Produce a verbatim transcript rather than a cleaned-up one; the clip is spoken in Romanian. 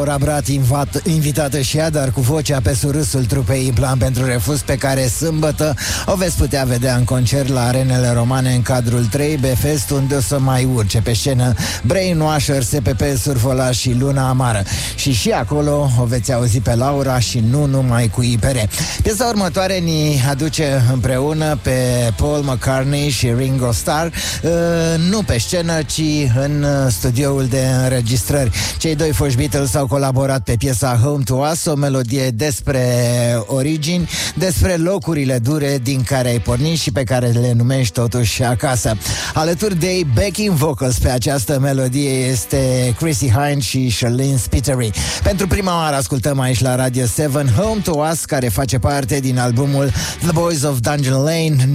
Laura Brat invat, invitată și ea, dar cu vocea pe surâsul trupei Plan pentru Refuz, pe care sâmbătă o veți putea vedea în concert la Arenele Romane în cadrul trei B Fest, unde o să mai urce pe scenă Brainwasher, S P P, Surfolaș și Luna Amară. Și și acolo o veți auzi pe Laura și nu numai cu I P R. Piesa următoare ni aduce împreună pe Paul McCartney și Ringo Starr, nu pe scenă, ci în studioul de înregistrări. Cei doi foști Beatles au colaborat pe piesa Home to Us, o melodie despre origini, despre locurile dure din care ai pornit și pe care le numești totuși acasă. Alături de backing vocals pe această melodie este Chrissy Hynde și Charlene Spiteri. Pentru prima oară ascultăm aici la Radio șapte Home to Us, care face parte din albumul The Boys of Dungeon Lane.